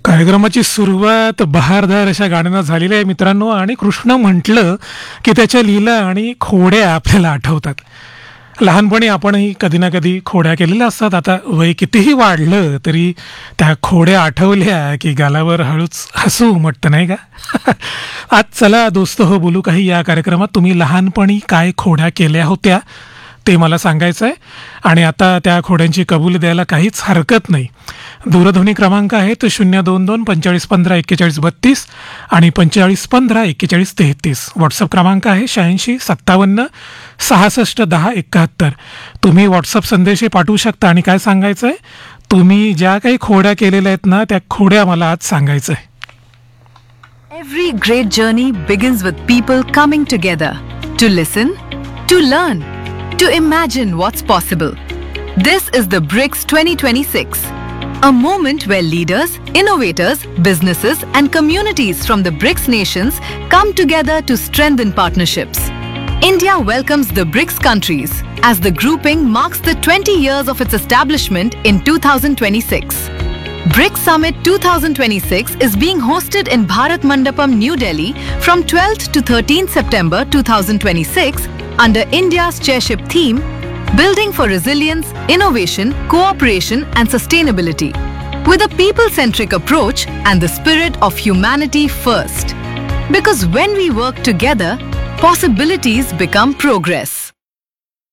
कार्यक्रमाची सुरुवात बहारदार अशा गाण्यानं झालेली आहे मित्रांनो. आणि कृष्ण म्हटलं की त्याच्या लीला आणि खोड्या आपल्याला आठवतात. लहानपणी आपणही कधी ना कधी खोड्या केलेल्या असतात. आता वय कितीही वाढलं तरी त्या खोड्या आठवल्या की गालावर हळूच हसू उमटतं, नाही का? आज चला दोस्त हो बोलू काही या कार्यक्रमात तुम्ही लहानपणी काय खोड्या केल्या होत्या ते मला सांगायचं आहे. आणि आता त्या खोड्यांची कबूल द्यायला काहीच हरकत नाही. दूरध्वनी क्रमांक आहे तो 022-4515-4132 आणि 4515-4133. व्हॉट्सअप क्रमांक आहे 8657-661071. तुम्ही व्हॉट्सअप संदेशही पाठवू शकता. आणि काय सांगायचं आहे, तुम्ही ज्या काही खोड्या केलेल्या आहेत ना त्या खोड्या मला आज सांगायचं आहे. Every great journey begins with people coming together to listen, to learn, to imagine what's possible. This is the BRICS 2026, a moment where leaders, innovators, businesses and communities from the BRICS nations come together to strengthen partnerships. India welcomes the BRICS countries as the grouping marks the 20 years of its establishment in 2026. BRICS Summit 2026 is being hosted in Bharat Mandapam, New Delhi from 12th to 13th September 2026 under India's chairship theme, Building for Resilience, Innovation, Cooperation and Sustainability, with a people-centric approach and the spirit of humanity first. Because when we work together, possibilities become progress.